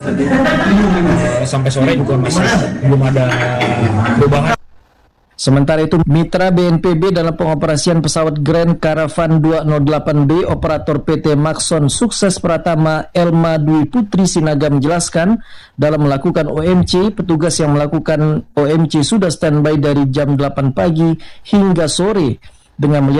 Sampai sore juga masih belum ada perubahan. Sementara itu, mitra BNPB dalam pengoperasian pesawat Grand Caravan 208B operator PT Maxon Sukses Pratama Elma Dwi Putri Sinaga menjelaskan, dalam melakukan OMC, petugas yang melakukan OMC sudah standby dari jam 8 pagi hingga sore dengan melihat